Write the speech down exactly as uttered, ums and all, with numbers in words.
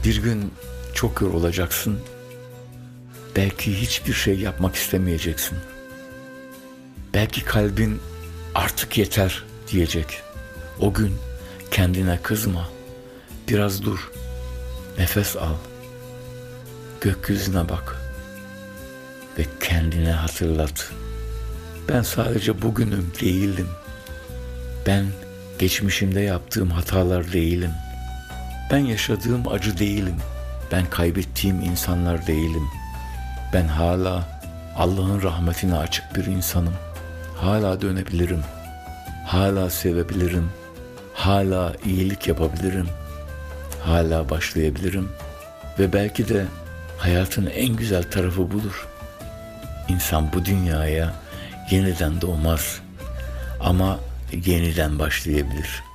Bir gün çok yorulacaksın. Belki hiçbir şey yapmak istemeyeceksin. Belki kalbin artık yeter diyecek. O gün kendine kızma. Biraz dur. Nefes al. Gökyüzüne bak. Ve kendine hatırlat. Ben sadece bugünüm değilim. Ben geçmişimde yaptığım hatalar değilim. Ben yaşadığım acı değilim. Ben kaybettiğim insanlar değilim. Ben hala Allah'ın rahmetine açık bir insanım. Hala dönebilirim. Hala sevebilirim. Hala iyilik yapabilirim. Hala başlayabilirim. Ve belki de hayatın en güzel tarafı budur. İnsan bu dünyaya yeniden doğmaz. Ama yeniden başlayabilir.